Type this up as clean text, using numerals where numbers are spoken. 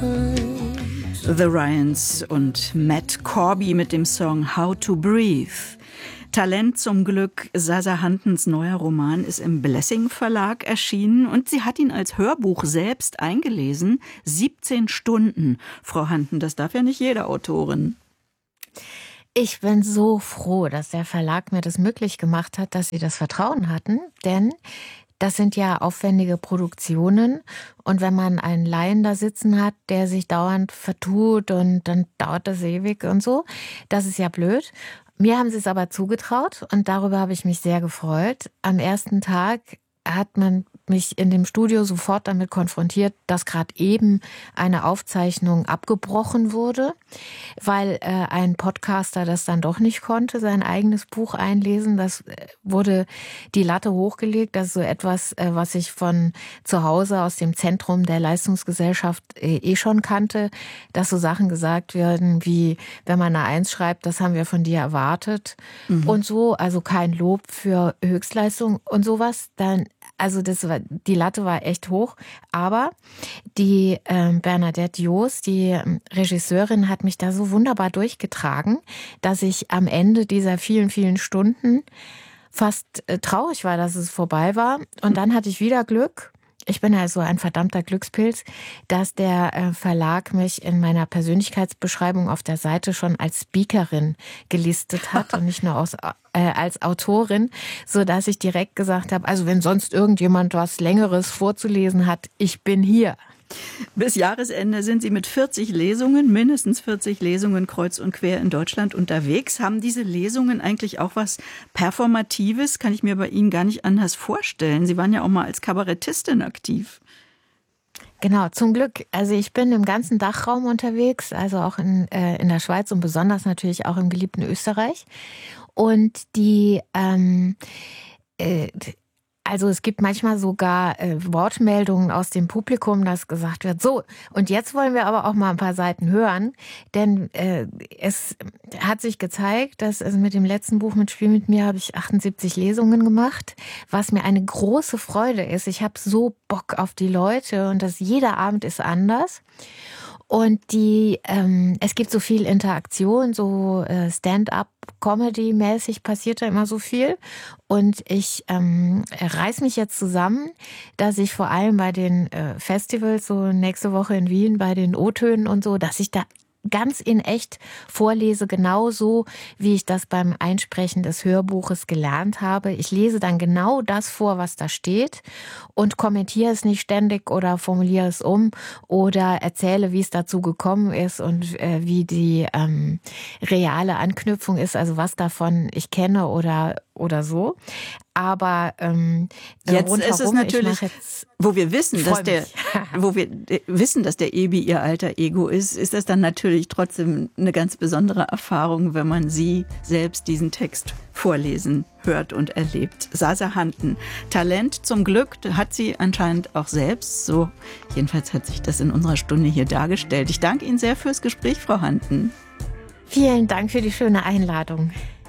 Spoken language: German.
The Ryans und Matt Corby mit dem Song How to Breathe. Talent zum Glück. Sasa Hantens neuer Roman ist im Blessing Verlag erschienen und sie hat ihn als Hörbuch selbst eingelesen. 17 Stunden. Frau Hanten, das darf ja nicht jede Autorin. Ich bin so froh, dass der Verlag mir das möglich gemacht hat, dass sie das Vertrauen hatten, denn das sind ja aufwendige Produktionen und wenn man einen Laien da sitzen hat, der sich dauernd vertut und dann dauert das ewig und so, das ist ja blöd. Mir haben sie es aber zugetraut und darüber habe ich mich sehr gefreut. Am ersten Tag hat man mich in dem Studio sofort damit konfrontiert, dass gerade eben eine Aufzeichnung abgebrochen wurde, weil ein Podcaster das dann doch nicht konnte, sein eigenes Buch einlesen. Das wurde die Latte hochgelegt. Das ist so etwas, was ich von zu Hause aus dem Zentrum der Leistungsgesellschaft schon kannte, dass so Sachen gesagt werden wie, wenn man eine 1 schreibt, das haben wir von dir erwartet und so, also kein Lob für Höchstleistung und sowas, dann also die Latte war echt hoch, aber die Bernadette Joos, die Regisseurin, hat mich da so wunderbar durchgetragen, dass ich am Ende dieser vielen, vielen Stunden fast traurig war, dass es vorbei war. Und dann hatte ich wieder Glück. Ich bin also ein verdammter Glückspilz, dass der Verlag mich in meiner Persönlichkeitsbeschreibung auf der Seite schon als Speakerin gelistet hat und nicht nur als Autorin, so dass ich direkt gesagt habe, also wenn sonst irgendjemand was Längeres vorzulesen hat, ich bin hier. Bis Jahresende sind Sie mit 40 Lesungen, mindestens 40 Lesungen kreuz und quer in Deutschland unterwegs. Haben diese Lesungen eigentlich auch was Performatives? Kann ich mir bei Ihnen gar nicht anders vorstellen. Sie waren ja auch mal als Kabarettistin aktiv. Genau, zum Glück. Also ich bin im ganzen Dachraum unterwegs, also auch in der Schweiz und besonders natürlich auch im geliebten Österreich. Und also es gibt manchmal sogar Wortmeldungen aus dem Publikum, dass gesagt wird, so, und jetzt wollen wir aber auch mal ein paar Seiten hören, denn es hat sich gezeigt, dass also mit dem letzten Buch mit Spiel mit mir habe ich 78 Lesungen gemacht, was mir eine große Freude ist. Ich habe so Bock auf die Leute und jeder Abend ist anders. Und es gibt so viel Interaktion, so Stand-up-Comedy-mäßig passiert da immer so viel. Und ich reiß mich jetzt zusammen, dass ich vor allem bei den Festivals, so nächste Woche in Wien, bei den O-Tönen und so, dass ich da ganz in echt vorlese, genauso wie ich das beim Einsprechen des Hörbuches gelernt habe. Ich lese dann genau das vor, was da steht und kommentiere es nicht ständig oder formuliere es um oder erzähle, wie es dazu gekommen ist und wie die reale Anknüpfung ist, also was davon ich kenne oder so. Aber jetzt ist es natürlich, wo wir wissen, dass der Ebi ihr alter Ego ist, ist das dann natürlich trotzdem eine ganz besondere Erfahrung, wenn man sie selbst diesen Text vorlesen hört und erlebt. Sasa Hanten, Talent zum Glück hat sie anscheinend auch selbst. So, jedenfalls hat sich das in unserer Stunde hier dargestellt. Ich danke Ihnen sehr fürs Gespräch, Frau Hanten. Vielen Dank für die schöne Einladung.